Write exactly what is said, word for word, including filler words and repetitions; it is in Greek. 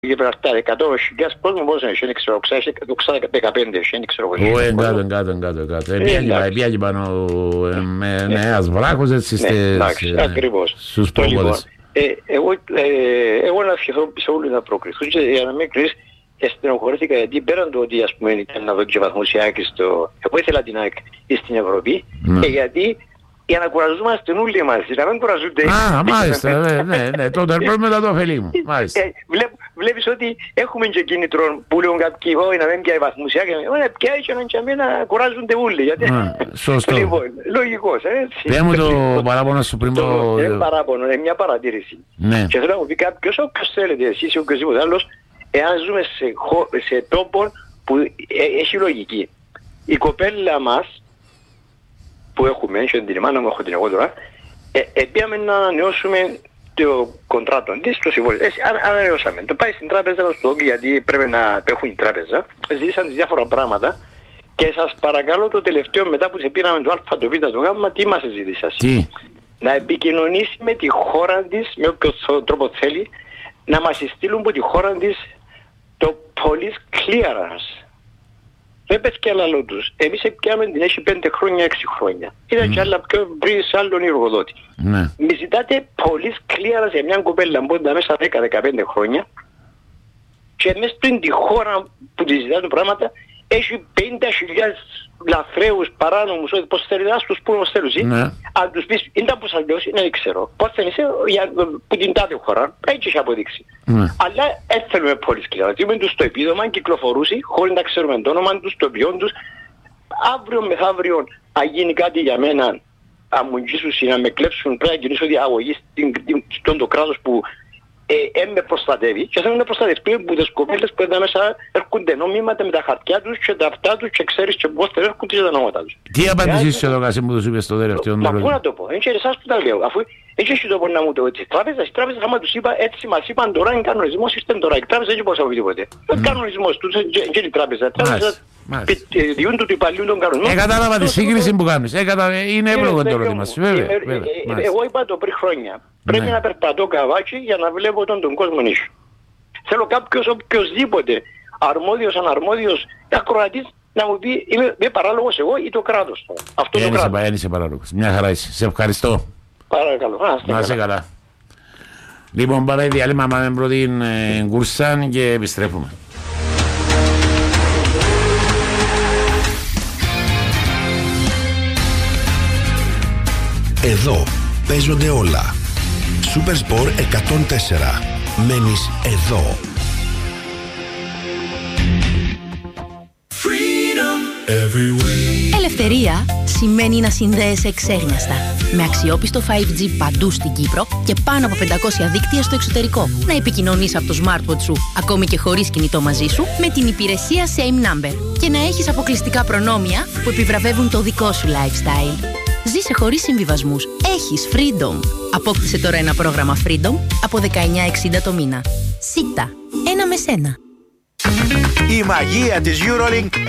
Γιβραλτάρ, εκατό χιλιάδες κόσμο πώς είναι, δεν ξέρω, εξήντα δεκαπέντε, δεν ξέρω. Ω, εγκάτω, εγκάτω, εγκάτω, εγκάτω. Πήγε πάνω με ένας βράχος έτσι στους πόμποδες. Εγώ να ευχηθώ σε όλους να προκριθούν και για να μην κρίνεις, στενοχωρήθηκα γιατί πέραν το ότι ας πούμε ήταν να δω και βαθμοσιάκι στο... Εγώ ήθελα την ΑΕΚ στην Ευρώπη, γιατί για να κουραζόμαστε όλοι μας, να μην κουραζούνται. Α, μάλιστα, ναι, ναι, ναι, το τερπέν μετά το ωφελή μου, μάλιστα. Βλέπεις ότι έχουμε και κίνητρο που λέγουν κάποιοι, όχι να μην πιάει βαθμουσιά και να πιάει και να και να κουράζονται όλοι. Σωστό. Λοιπόν, λογικός, έτσι. Πες μου το παράπονο σου πριν το... Δεν είναι παράπονο, είναι μια παρατήρηση. Και θέλω να μου πει κάποιος, όποιος θέλετε εσείς ή οποιοσδήποτε άλλος, εάν ζούμε σε τόπο που έχει λογική. Η κοπέλα μας, που έχουμε, και την μάνα μου, έχω την εγώ τώρα, πήγαμε να ανανεώσουμε το κοντράτο της, το συμβόλαιο. Ανανεώσαμε. Το πάει στην τράπεζα να στο γιατί πρέπει να έχουν η τράπεζα. Ζήτησαν τις διάφορα πράγματα και σας παρακαλώ το τελευταίο μετά που σε πήραμε το α, το β, το γ, τι μας ζήτησα. Τι? Να επικοινωνήσει με τη χώρα της, με όποιο τρόπο θέλει, να μας στείλουν από τη χώρα της το police clearance. Δεν πες και άλλα λόγω τους. Εμείς έπιαμε την έχει πέντε χρόνια, έξι χρόνια. Ήταν mm. και άλλα πιο πριν σε άλλον εργοδότη. Ναι. Μη ζητάτε police clearance για μια κοπέλα μπόντα μέσα δέκα με δεκαπέντε χρόνια και μέσα στην τη χώρα που τη ζητάτε πράγματα έχει πενήντα χιλιάδες λαθρέους, παράνομους, ό,τι πώς θέλει να τους πούμε πώς θέλουν. Ναι. Αν τους πεις, είναι τα πώς θα λιώσει, δεν ξέρω. Πώς θα είσαι που την τάδε χώρα, έτσι έχει αποδείξει. Ναι. Αλλά έθελουμε πολύ σκληρά. Είμαι τους στο επίδομα, κυκλοφορούσε, χωρίς να ξέρουμε το όνομα τους, το ποιόν τους. Αύριο μεθαύριο, αν γίνει κάτι για μένα, αν μου γύσουν να με κλέψουν, πρέπει να κινήσω διαγωγή στον το κράτος που ε, με προστατεύει και θέλω να προστατευτεί που τις κοπέλες που εδώ μέσα έρχονται νόμιματα με τα χαρτιά τους και τα αυτά τους και ξέρεις και πώς θα έρχονται και τα νόματα τους. Τι απαντήσεις εδώ Κάση μου τους είπες στο τελευταίο νόμο? Μα πού να το πω, είναι και εσάς που τα λέω, αφού έτσι έχει το πω να μου το έτσι. Τράπεζα, η τράπεζα άμα τους είπα έτσι μας είπαν τώρα είναι κανονισμός, είστε τώρα, η τράπεζα έτσι πώς θα πει τίποτε. Ο κανονισμός τους και η τράπεζα. Διούν του υπαλλήλου τον κανονισμό. Ε, κατάλαβα τη σύγκριση που κάνεις. Είναι εύλογο το ερώτημα σου, βέβαια. Εγώ είπα το πριν χρόνια. Πρέπει να περπατώ καβάκι για να βλέπω τον, τον κόσμο νήσου. Θέλω κάποιος οποιοσδήποτε αρμόδιος, αναρμόδιος, ακροατής να μου πει είμαι, είμαι παράλογος εγώ ή το κράτος. Αυτό το κράτος. Δεν είσαι παράλογος. Μια χαρά είσαι. Σε ευχαριστώ. Παρακαλώ. Να είσαι καλά. Λοιπόν, παρά διάλειμμα με πρώτη κουρσάν και επιστρέφουμε. Εδώ παίζονται όλα. Supersport εκατόν τέσσερα. Μένεις εδώ. Ελευθερία σημαίνει να συνδέεσαι εξέρνιαστα. Με αξιόπιστο φάιβ τζι παντού στην Κύπρο και πάνω από πεντακόσια δίκτυα στο εξωτερικό. Να επικοινωνείς από το smartwatch σου, ακόμη και χωρίς κινητό μαζί σου, με την υπηρεσία Same Number. Και να έχεις αποκλειστικά προνόμια που επιβραβεύουν το δικό σου lifestyle. Ζήσε χωρίς συμβιβασμούς. Έχεις Freedom. Απόκτησε τώρα ένα πρόγραμμα Freedom από δεκαεννιά εξήντα το μήνα. Σίτα. Ένα με σένα. Η μαγεία της EuroLink